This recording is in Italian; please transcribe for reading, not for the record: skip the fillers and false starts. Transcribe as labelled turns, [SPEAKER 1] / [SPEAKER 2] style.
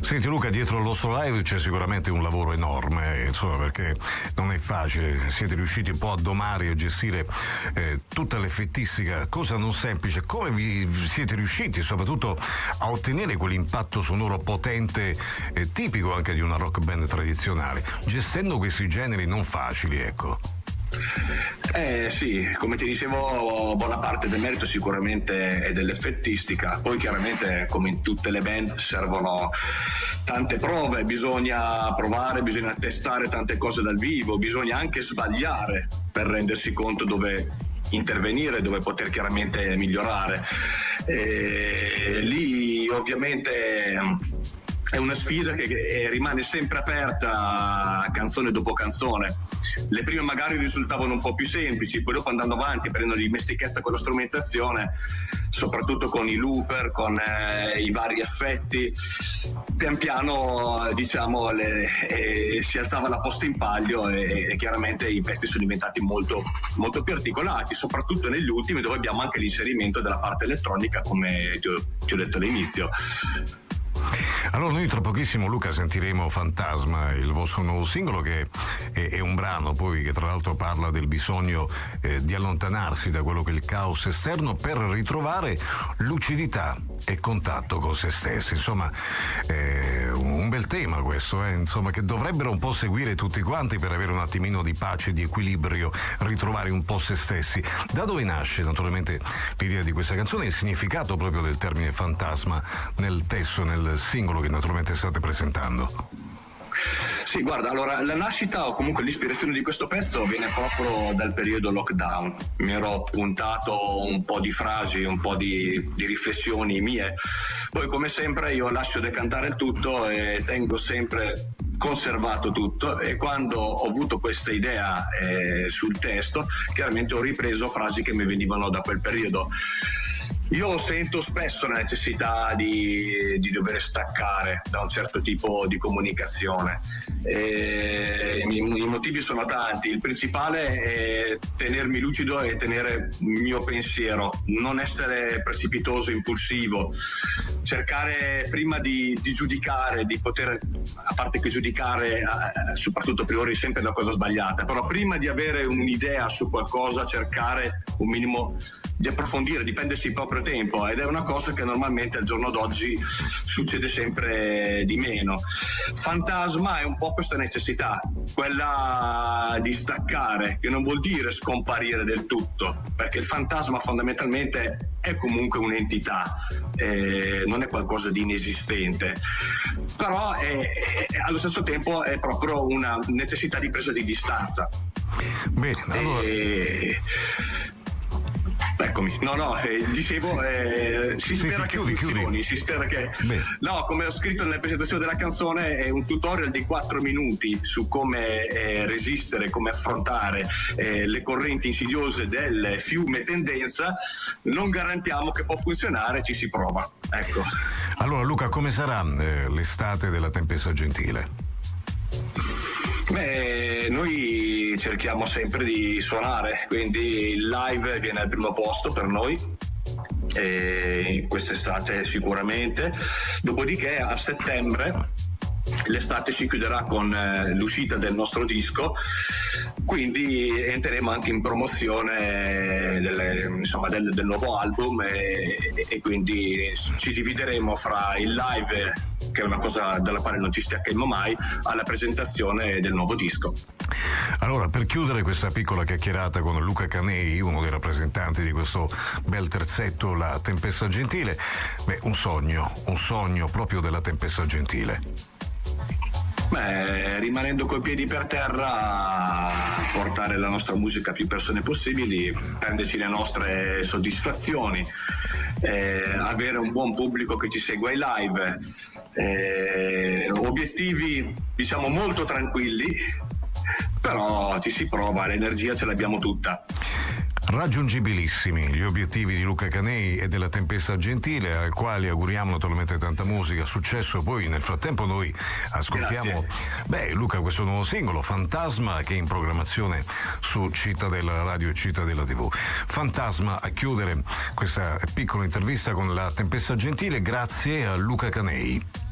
[SPEAKER 1] Senti Luca, dietro all'Osso Live c'è sicuramente un lavoro enorme, insomma, perché non è facile, siete riusciti un po' a domare e a gestire tutta l'effettistica, cosa non semplice. Come vi siete riusciti soprattutto a ottenere quell'impatto sonoro potente, tipico anche di una rock band tradizionale, gestendo questi generi non facili, ecco?
[SPEAKER 2] Sì, come ti dicevo, buona parte del merito sicuramente è dell'effettistica, poi chiaramente come in tutte le band servono tante prove, bisogna provare, bisogna testare tante cose dal vivo, bisogna anche sbagliare per rendersi conto dove intervenire, dove poter chiaramente migliorare. Lì ovviamente è una sfida che rimane sempre aperta canzone dopo canzone. Le prime magari risultavano un po' più semplici, poi dopo andando avanti, prendendo dimestichezza con la strumentazione, soprattutto con i looper, con i vari effetti, pian piano diciamo si alzava la posta in palio e chiaramente i pezzi sono diventati molto, molto più articolati, soprattutto negli ultimi, dove abbiamo anche l'inserimento della parte elettronica, come ti ho detto all'inizio.
[SPEAKER 1] Allora noi tra pochissimo, Luca, sentiremo Fantasma, il vostro nuovo singolo, che è un brano poi che tra l'altro parla del bisogno di allontanarsi da quello che è il caos esterno per ritrovare lucidità e contatto con se stessi. Insomma, un bel tema questo, insomma, che dovrebbero un po' seguire tutti quanti per avere un attimino di pace, di equilibrio, ritrovare un po' se stessi. Da dove nasce naturalmente l'idea di questa canzone e il significato proprio del termine fantasma nel testo, nel singolo che naturalmente state presentando?
[SPEAKER 2] Sì, guarda, allora la nascita o comunque l'ispirazione di questo pezzo viene proprio dal periodo lockdown. Mi ero puntato un po' di frasi, un po' di riflessioni mie. Poi come sempre io lascio decantare il tutto e tengo sempre conservato tutto, e quando ho avuto questa idea sul testo, chiaramente ho ripreso frasi che mi venivano da quel periodo. Io sento spesso la necessità di dover staccare da un certo tipo di comunicazione. I motivi sono tanti. Il principale è tenermi lucido e tenere il mio pensiero, non essere precipitoso, impulsivo, cercare prima di giudicare, di poter, a parte che giudicare soprattutto a priori sempre è una cosa sbagliata, però prima di avere un'idea su qualcosa cercare un minimo di approfondire, di prendersi il proprio tempo, ed è una cosa che normalmente al giorno d'oggi succede sempre di meno. Fantasma è un po' questa necessità, quella di staccare, che non vuol dire scomparire del tutto, perché il fantasma fondamentalmente è comunque un'entità, non è qualcosa di inesistente, però allo stesso tempo è proprio una necessità di presa di distanza.
[SPEAKER 1] Bene, allora...
[SPEAKER 2] Eccomi, dicevo, si spera che funzioni, si spera che... No, come ho scritto nella presentazione della canzone, è un tutorial di 4 minuti su come resistere, come affrontare le correnti insidiose del fiume tendenza. Non garantiamo che può funzionare, ci si prova, ecco.
[SPEAKER 1] Allora Luca, come sarà l'estate della Tempesta Gentile?
[SPEAKER 2] Noi cerchiamo sempre di suonare, quindi il live viene al primo posto per noi, quest'estate sicuramente. Dopodiché a settembre l'estate si chiuderà con l'uscita del nostro disco, quindi entreremo anche in promozione del nuovo album e quindi ci divideremo fra il live, che è una cosa dalla quale non ci staccheremo mai, alla presentazione del nuovo disco.
[SPEAKER 1] Allora, per chiudere questa piccola chiacchierata con Luca Canei, uno dei rappresentanti di questo bel terzetto, La Tempesta Gentile, un sogno proprio della Tempesta Gentile.
[SPEAKER 2] Rimanendo coi piedi per terra, portare la nostra musica a più persone possibili, prenderci le nostre soddisfazioni, avere un buon pubblico che ci segue ai live, obiettivi diciamo molto tranquilli, però ci si prova, l'energia ce l'abbiamo tutta.
[SPEAKER 1] Raggiungibilissimi gli obiettivi di Luca Canei e della Tempesta Gentile, ai quali auguriamo naturalmente tanta musica, successo. Poi nel frattempo noi ascoltiamo Luca, questo nuovo singolo Fantasma, che è in programmazione su Cittadella Radio e Cittadella TV. Fantasma a chiudere questa piccola intervista con la Tempesta Gentile, grazie a Luca Canei.